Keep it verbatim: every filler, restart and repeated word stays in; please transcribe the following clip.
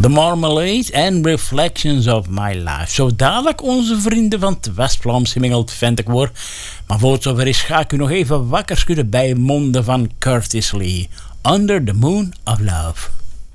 The Marmalade en Reflections of My Life. Zo dadelijk onze vrienden van het West-Vlaamse Mingeld Ventekoor. Maar voor het zover is, ga ik u nog even wakker schudden bij monden van Curtis Lee. Under the Moon of Love.